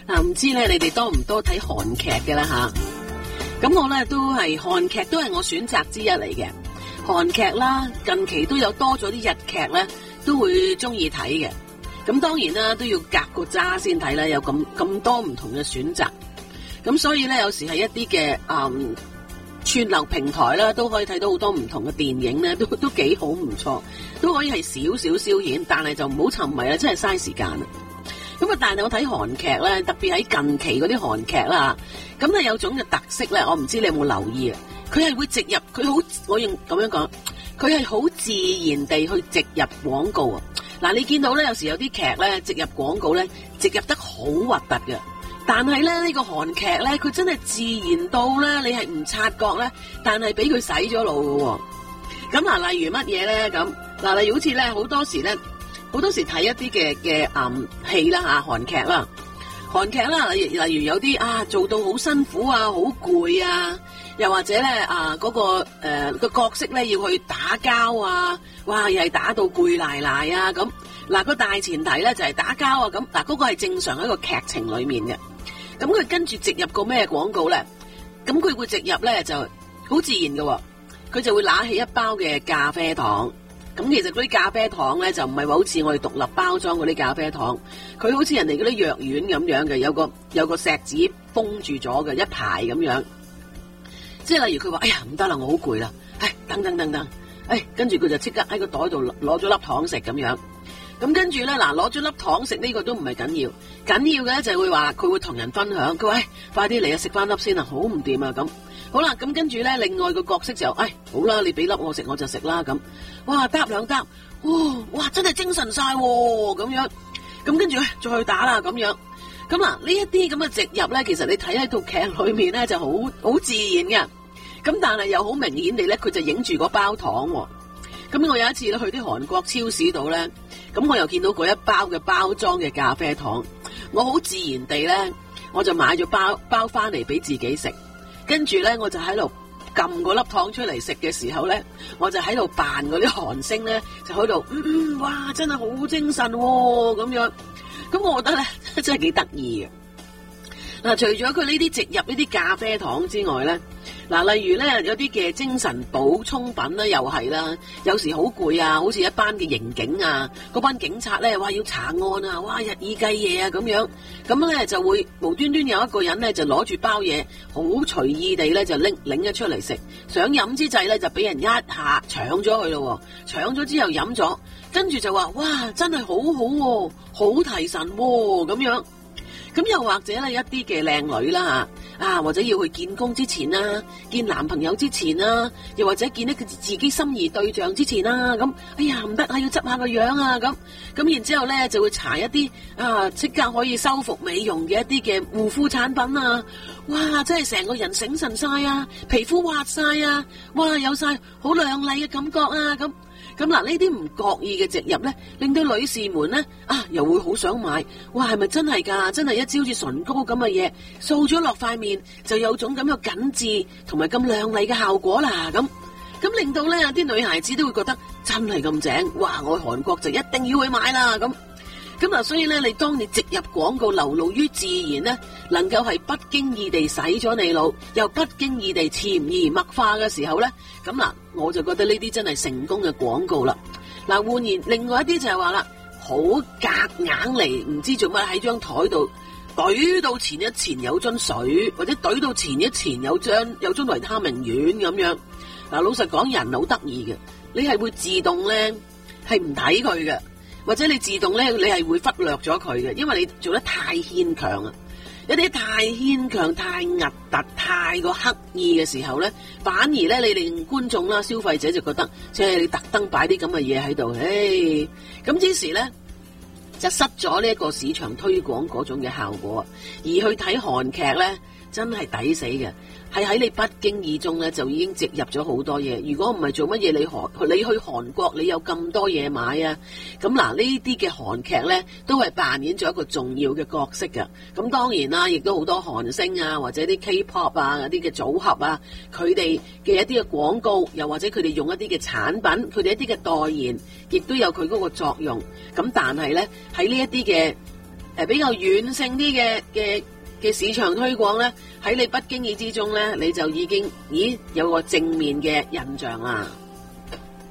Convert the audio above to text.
唔知咧你哋多唔多睇韓劇嘅啦吓？咁我咧都係韓劇都係我選擇之一嚟嘅。韓劇啦，近期都有多咗啲日劇咧，都會中意睇嘅。咁當然啦，都要隔個渣先睇啦，有咁多唔同嘅選擇。咁所以咧，有時係一啲嘅串流平台啦，都可以睇到好多唔同嘅電影咧，都幾好唔錯，都可以係少少消遣，但係就唔好沉迷啦，真係嘥時間啊！咁啊，但係我睇韓劇咧，特別喺近期嗰啲韓劇啦，咁咧有種嘅特色咧，我唔知你有冇留意啊？佢係會植入，我用咁樣講，佢係好自然地去植入廣告啊！嗱，你見到咧，有時有啲劇咧植入廣告咧，植入得好核突嘅。但係咧，呢個韓劇咧，佢真係自然到咧，你係唔察覺咧，但係俾佢洗咗腦嘅。咁嗱，例如乜嘢咧？咁嗱，例如好似咧，好多時睇一啲嘅戲啦吓，韓劇啦，例如有啲做到好辛苦啊，好攰啊，又或者咧個角色咧要去打交啊，哇，又係打到攰賴賴啊咁。嗱，個大前提咧就係打交啊，咁嗱，嗰個係正常一個劇情裏面嘅。咁佢跟住植入個咩廣告咧？咁佢會植入咧就好自然嘅，佢就會拿起一包嘅咖啡糖。咁其實嗰啲咖啡糖咧就唔係話好似我哋獨立包裝嗰啲咖啡糖，佢好似人哋嗰啲藥丸咁樣嘅，有個錫紙封住咗嘅一排咁樣。即係例如佢話：哎呀唔得啦，我好攰啦，等，跟住佢就即刻喺個袋度攞咗粒糖食咁樣。咁跟住咧，攞咗粒糖食呢個都唔係緊要，緊要嘅咧就係會話佢會同人分享，佢話：快啲嚟啊，食翻粒先啊，好唔掂啊咁。好啦，咁跟住咧，另外個角色就好啦，你俾粒我食我就食啦咁。哇，嗒兩嗒，哇，真係精神晒咁樣。咁跟住再去打啦咁樣。咁嗱，呢一啲咁嘅植入咧，其實你睇喺套劇裏面咧就好自然嘅。咁但係又好明顯地咧，佢就影住嗰包糖。咁我有一次咧去啲韓國超市度咧，咁我又見到嗰一包嘅包裝嘅咖啡糖，我好自然地咧，我就買咗包翻嚟俾自己食，跟住咧我就喺度撳嗰粒糖出嚟食嘅時候咧，我就喺度扮嗰啲韓星咧，就喺度哇真係好精神咁樣，咁我覺得咧真係幾得意嘅。嗱，除咗佢呢啲植入呢啲咖啡糖之外咧。嗱，例如咧有啲嘅精神補充品咧，又係啦，有時好攰啊，好似一班嘅刑警啊，嗰班警察咧，哇要查案啊，哇日以繼夜啊咁樣，咁咧就會無端端有一個人咧就攞住包嘢，好隨意地咧就拎咗出嚟食，想飲之際咧就俾人一下搶咗佢咯，搶咗之後飲咗，跟住就話哇真係好好喎，好提神喎咁樣。咁又或者咧一啲嘅靚女啦或者要去見工之前啦，見男朋友之前啦，又或者見一個自己心儀對象之前啦，咁哎呀唔得啊，要執下個樣啊咁然之後咧就會搽一啲即刻可以修復美容嘅一啲嘅護膚產品啊，哇真係成個人醒神晒啊，皮膚滑晒啊，哇有晒好亮麗嘅感覺啊咁嗱，呢啲唔覺意嘅植入咧，令到女士們咧又會好想買，哇係咪真係㗎？真係一支好似唇膏咁嘅嘢，掃咗落塊面就有種咁嘅緊緻同埋咁亮麗嘅效果啦咁令到咧啲女孩子都會覺得真係咁正，哇！我去韓國就一定要去買啦咁嗱，所以咧當你植入廣告流露於自然咧，能夠係不經意地洗咗你腦，又不經意地潛移默化嘅時候咧，咁嗱，我就覺得呢啲真係成功嘅廣告啦。嗱，換言另外一啲就係話啦，好夾硬嚟，唔知做乜喺張台度懟到前一前有樽水，或者懟到前一前有樽維他命丸咁樣。嗱，老實講，人好得意嘅，你係會自動咧係唔睇佢嘅。或者你自動咧，你係會忽略咗佢嘅，因為你做得太牽強啊！有啲太牽強、太核突、太過刻意嘅時候咧，反而咧你令觀眾啦、消費者就覺得，即係你特登擺啲咁嘅嘢喺度，咁之時咧就失咗呢一個市場推廣嗰種嘅效果，而去睇韓劇咧真係抵死嘅。係喺你不經意中咧，就已經植入咗好多嘢。如果唔係做乜嘢，你去韓國，你有咁多嘢買啊？咁嗱，呢啲嘅韓劇咧，都係扮演咗一個重要嘅角色㗎。咁當然啦，亦都好多韓星啊，或者啲 K-pop 啊嗰啲嘅組合啊，佢哋嘅一啲嘅廣告，又或者佢哋用一啲嘅產品，佢哋一啲嘅代言，亦都有佢嗰個作用。咁但係咧，喺呢一啲嘅比較軟性啲嘅市場推廣咧，喺你不經意之中咧，你就已經有個正面嘅印象啦。